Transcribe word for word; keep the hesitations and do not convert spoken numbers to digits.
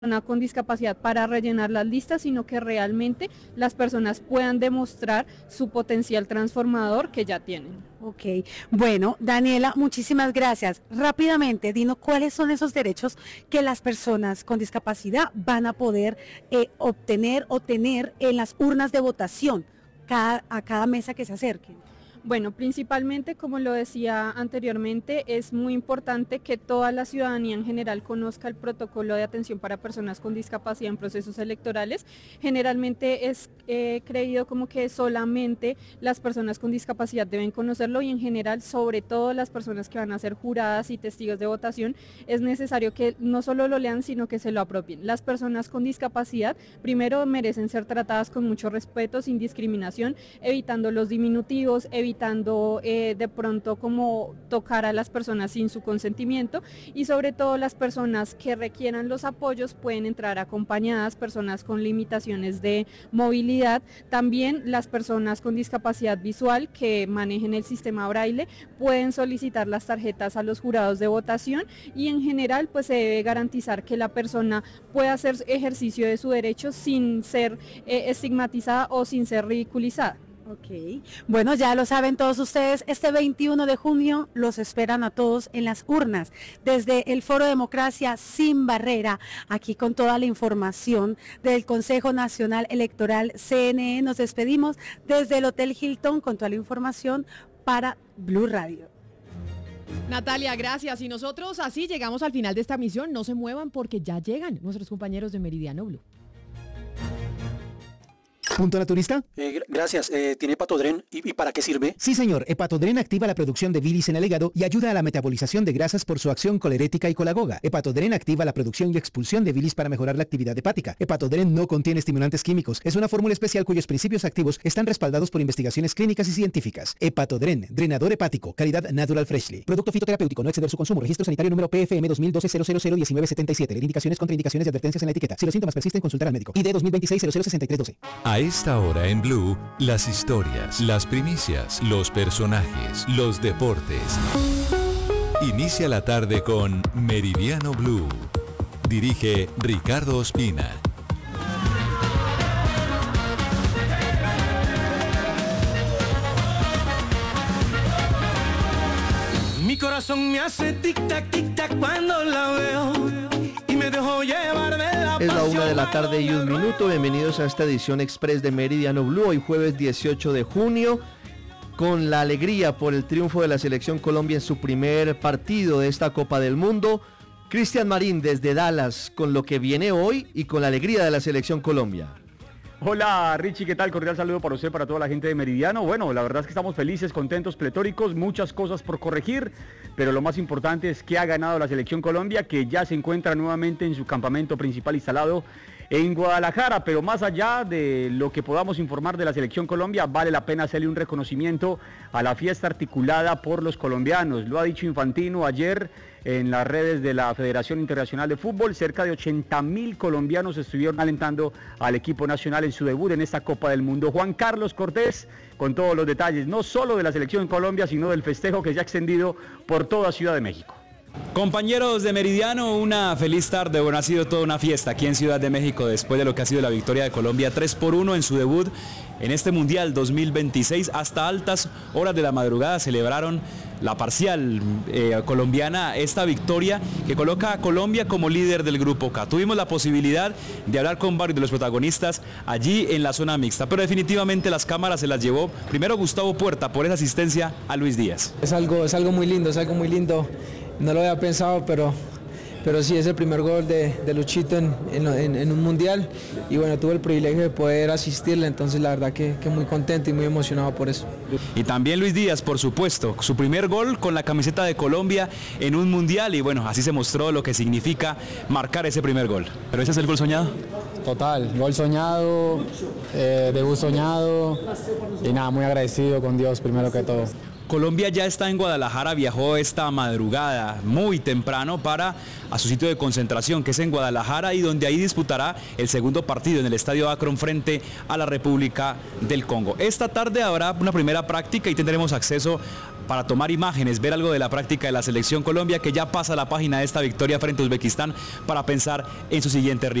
con discapacidad para rellenar las listas, sino que realmente las personas puedan demostrar su potencial transformador que ya tienen. Ok, bueno, Daniela, muchísimas gracias. Rápidamente, dinos cuáles son esos derechos que las personas con discapacidad van a poder eh, obtener o tener en las urnas de votación cada, a cada mesa que se acerquen. Bueno, principalmente, como lo decía anteriormente, es muy importante que toda la ciudadanía en general conozca el protocolo de atención para personas con discapacidad en procesos electorales. Generalmente es eh, creído como que solamente las personas con discapacidad deben conocerlo y en general, sobre todo las personas que van a ser juradas y testigos de votación, es necesario que no solo lo lean, sino que se lo apropien. Las personas con discapacidad primero merecen ser tratadas con mucho respeto, sin discriminación, evitando los diminutivos, evitando evitando eh, de pronto como tocar a las personas sin su consentimiento, y sobre todo las personas que requieran los apoyos pueden entrar acompañadas, personas con limitaciones de movilidad, también las personas con discapacidad visual que manejen el sistema braille pueden solicitar las tarjetas a los jurados de votación, y en general pues se debe garantizar que la persona pueda hacer ejercicio de su derecho sin ser eh, estigmatizada o sin ser ridiculizada. Ok, bueno, ya lo saben todos ustedes, este veintiuno de junio los esperan a todos en las urnas, desde el Foro Democracia Sin Barrera, aquí con toda la información del Consejo Nacional Electoral C N E. Nos despedimos desde el Hotel Hilton con toda la información para Blue Radio. Natalia, gracias. Y nosotros así llegamos al final de esta misión. No se muevan porque ya llegan nuestros compañeros de Meridiano Blue. ¿Punto naturista? Eh, gracias. Eh, ¿Tiene Hepatodren? ¿Y, ¿Y para qué sirve? Sí, señor. Hepatodren activa la producción de bilis en el hígado y ayuda a la metabolización de grasas por su acción colerética y colagoga. Hepatodren activa la producción y expulsión de bilis para mejorar la actividad hepática. Hepatodren no contiene estimulantes químicos. Es una fórmula especial cuyos principios activos están respaldados por investigaciones clínicas y científicas. Hepatodren, drenador hepático, calidad Natural Freshly. Producto fitoterapéutico, no exceder su consumo. Registro sanitario número P F M dos mil doce cero cero cero diecinueve setenta y siete. Leer indicaciones, contraindicaciones y advertencias en la etiqueta. Si los síntomas persisten, consultar al médico. I D dos mil veintiséis cero cero sesenta y tres doce. A esta hora en Blue, las historias, las primicias, los personajes, los deportes. Inicia la tarde con Meridiano Blue. Dirige Ricardo Ospina. Mi corazón me hace tic-tac, tic-tac cuando la veo y me dejo llevar de la Es la pasión. una de la tarde y un minuto. Bienvenidos a esta edición express de Meridiano Blue. Hoy jueves dieciocho de junio, con la alegría por el triunfo de la Selección Colombia en su primer partido de esta Copa del Mundo. Cristian Marín desde Dallas con lo que viene hoy y con la alegría de la Selección Colombia. Hola Richie, ¿qué tal? Cordial saludo para usted, para toda la gente de Meridiano. Bueno, la verdad es que estamos felices, contentos, pletóricos, muchas cosas por corregir, pero lo más importante es que ha ganado la Selección Colombia, que ya se encuentra nuevamente en su campamento principal instalado en Guadalajara. Pero más allá de lo que podamos informar de la Selección Colombia, vale la pena hacerle un reconocimiento a la fiesta articulada por los colombianos. Lo ha dicho Infantino ayer en las redes de la Federación Internacional de Fútbol. Cerca de ochenta mil colombianos estuvieron alentando al equipo nacional en su debut en esta Copa del Mundo. Juan Carlos Cortés con todos los detalles, no solo de la Selección Colombia, sino del festejo que se ha extendido por toda Ciudad de México. Compañeros de Meridiano, una feliz tarde. Bueno, ha sido toda una fiesta aquí en Ciudad de México después de lo que ha sido la victoria de Colombia tres por uno en su debut en este Mundial dos mil veintiséis. Hasta altas horas de la madrugada celebraron la parcial eh, colombiana esta victoria que coloca a Colombia como líder del Grupo K. Tuvimos la posibilidad de hablar con varios de los protagonistas allí en la zona mixta, pero definitivamente las cámaras se las llevó primero Gustavo Puerta por esa asistencia a Luis Díaz. Es algo, es algo muy lindo, es algo muy lindo. No lo había pensado, pero, pero sí es el primer gol de, de Luchito en, en, en un mundial y bueno, tuve el privilegio de poder asistirle, entonces la verdad que, que muy contento y muy emocionado por eso. Y también Luis Díaz, por supuesto, su primer gol con la camiseta de Colombia en un mundial y bueno, así se mostró lo que significa marcar ese primer gol. ¿Pero ese es el gol soñado? Total, gol soñado, eh, debut soñado y nada, muy agradecido con Dios primero que todo. Colombia ya está en Guadalajara, viajó esta madrugada muy temprano para a su sitio de concentración, que es en Guadalajara, y donde ahí disputará el segundo partido en el Estadio Akron frente a la República del Congo. Esta tarde habrá una primera práctica y tendremos acceso para tomar imágenes, ver algo de la práctica de la Selección Colombia, que ya pasa la página de esta victoria frente a Uzbekistán para pensar en su siguiente rival.